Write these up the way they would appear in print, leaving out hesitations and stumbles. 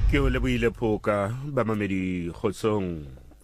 Ke o lebohile phoka bamamedi kgotsong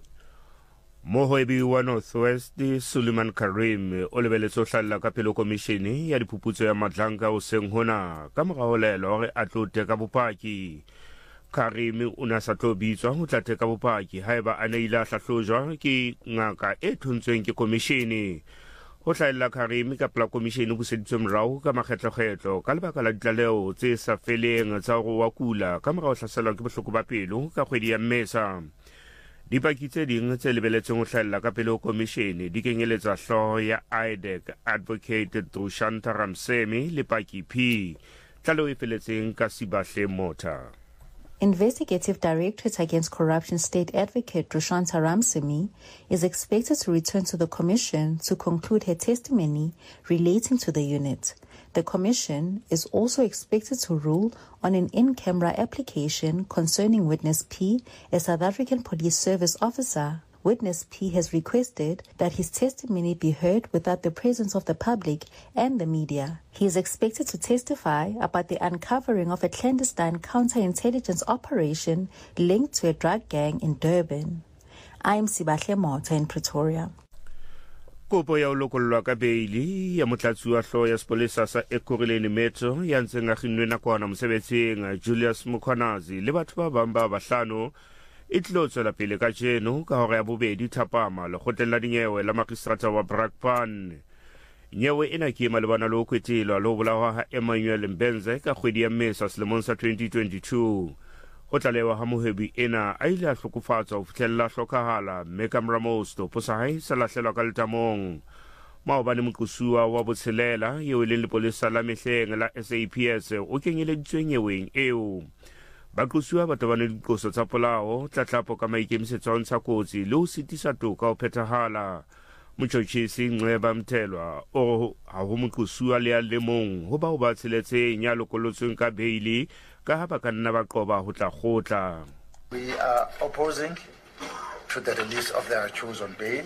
Mohoebi wa Northwest Suleiman Karim o lebeletse ho hlalla ka pele komishene ya diphuputso ya Madlanka o seng hona ka moraolelo hore a tlo teka bopaki. Karim o na sa tlo bitswa ho tla teka bopaki haeba a ne ila hlahlojwa ke ngaka e thontsweng ke komishene. Ho hlahella Karim ka pela komishene ho seditswe morao ka makgetlo-kgetlo ka lebaka la ditlaleo tse sa feleng tsa hore wa kula ka morao hlaselwa ke bohloko ba pelo ka kgwedi ya Mmesa. Dipaki tse ding tse lebeletseng ho hlahella ka pele ho komishene di kenyeletsa hlooho ya IDEC Advocate Dushanta Ramsemi le Paki P tlaleho e feletseng ka Sibahle Mota. Investigative Directorate Against Corruption State Advocate Dushanta Ramsemi is expected to return to the Commission to conclude her testimony relating to the unit. The Commission is also expected to rule on an in-camera application concerning Witness P, a South African Police Service officer. Witness P has requested that his testimony be heard without the presence of the public and the media. He is expected to testify about the uncovering of a clandestine counterintelligence operation linked to a drug gang in Durban. I am Sibahle Mota in Pretoria. Kopo ya lokolwa ka beili ya motlatsi wa hlooho ya sepolesa sa Ekurhuleni Metro ya ntseng a kginnwe nakwana mosebetsing Julius Mukhwanazi le batho ba bang ba bahlano e tlo tswela pele ka jeno ka hore ya bobedi thapama lekgotleng la dinyewe la magistrata wa Brakpan. Nyewe ena ke malebana le ho kwetelwa le ho bolawa ha Emmanuel Mbenze ka kgwedi ya Mmesa selemong sa 2022. Ho tlalewa ha mohwebi ena a ile a hlokofatswa ho fihlella hlokahala mme ka mora moo setopo sa hae se lahlelwa ka letamong. Maobane moqosuwa wa botshelela eo e leng lepolesa la mehleng la SAPS o kenyeleditsweng nyeweng eo. Baqosuwa ba tobane diqoso tsa polao tlatlapo ka maikemisetso a ntsha kotsi le ho sitisa toka ho phethahala. Motjhotjhisi Nceba Mthelwa o ha ho moqosuwa le ya lemong ho ba ho ba tsheletseng ya lokolotsweng ka beili ka ha ba ka nna ba qoba ho tla kgotla. We are opposing to the release of the accused on bail.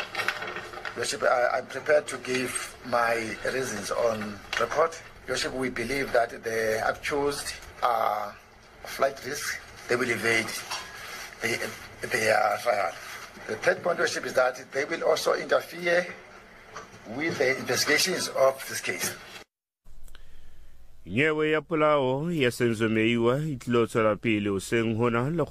Worship, I'm prepared to give my reasons on record. Worship, we believe that the accused are flight risk. They will evade their trial. The third point, Worship, is that they will also interfere with the investigations of this case. Nyewe ya polao ya senzomeiwa itlilo tswela pele o seng hona